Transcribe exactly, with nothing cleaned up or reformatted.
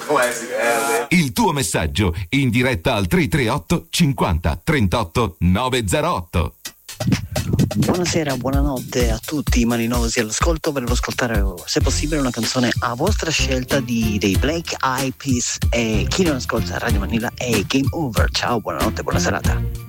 Può essere. Il tuo messaggio in diretta al tre tre otto cinquanta trentotto novecentotto. Buonasera, buonanotte a tutti i malinosi all'ascolto. Volevo ascoltare, se possibile, una canzone a vostra scelta di, dei Black Eyed Peas, e chi non ascolta Radio Manila è Game Over. Ciao, buonanotte, buona serata.